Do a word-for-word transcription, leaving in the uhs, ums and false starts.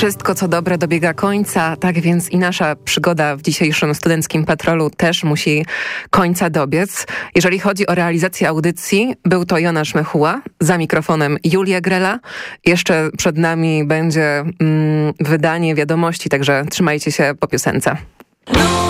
Wszystko, co dobre, dobiega końca, tak więc i nasza przygoda w dzisiejszym Studenckim Patrolu też musi końca dobiec. Jeżeli chodzi o realizację audycji, był to Jonasz Mechuła, za mikrofonem Julia Grela. Jeszcze przed nami będzie mm, wydanie wiadomości, także trzymajcie się po piosence.